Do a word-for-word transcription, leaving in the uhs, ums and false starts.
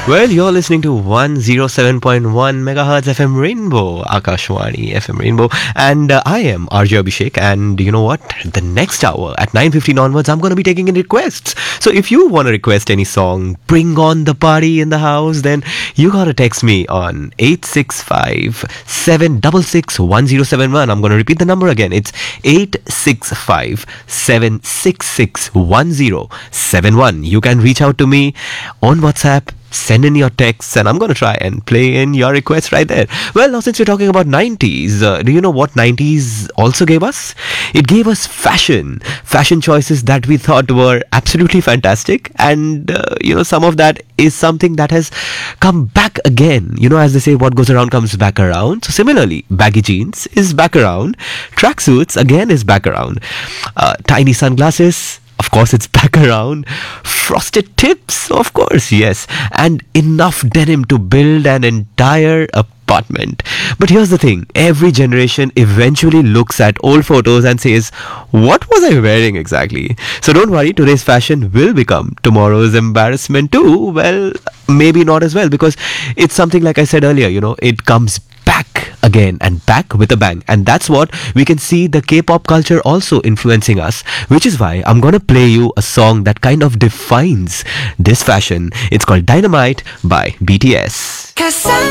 Well, you're listening to one oh seven point one megahertz F M Rainbow, Akashwani F M Rainbow, and uh, I am R J Abhishek. And you know what? The next hour at nine fifteen onwards, I'm going to be taking in requests. So if you want to request any song, bring on the party in the house, then you got to text me on eight six five, seven six six, one oh seven one. I'm going to repeat the number again. It's eight six five, seven six six, one oh seven one. You can reach out to me on WhatsApp. Send in your texts and I'm going to try and play in your requests right there. Well, now since we're talking about nineties, uh, do you know what nineties also gave us? It gave us fashion. Fashion choices that we thought were absolutely fantastic. And, uh, you know, some of that is something that has come back again. You know, as they say, what goes around comes back around. So similarly, baggy jeans is back around. Tracksuits, again, is back around. Uh, tiny sunglasses, of course, it's back around. Frosted tips, of course, yes. And enough denim to build an entire apartment. But here's the thing. Every generation eventually looks at old photos and says, what was I wearing exactly? So don't worry, today's fashion will become tomorrow's embarrassment too. Well, maybe not as well, because it's something like I said earlier, you know, it comes back again and back with a bang. And that's what we can see the K-pop culture also influencing us, which is why I'm gonna play you a song that kind of defines this fashion. It's called Dynamite by B T S. 'Cause I'm